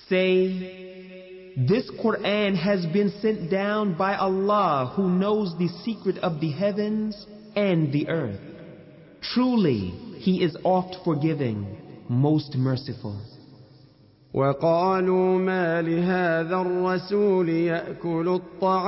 Say, this Quran has been sent down by Allah who knows the secret of the heavens and the earth. Truly, He is oft forgiving, most merciful. وقالوا ما لهذا الرسول يأكل الطعام